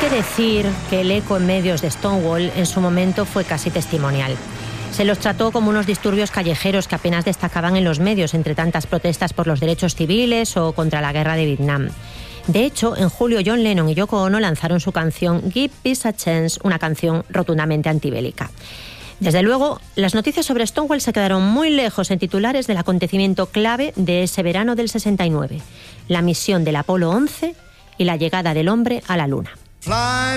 que decir que el eco en medios de Stonewall en su momento fue casi testimonial. Se los trató como unos disturbios callejeros que apenas destacaban en los medios entre tantas protestas por los derechos civiles o contra la guerra de Vietnam. De hecho, en julio John Lennon y Yoko Ono lanzaron su canción Give Peace a Chance, una canción rotundamente antibélica. Desde luego, las noticias sobre Stonewall se quedaron muy lejos en titulares del acontecimiento clave de ese verano del 69, la misión del Apolo 11 y la llegada del hombre a la Luna.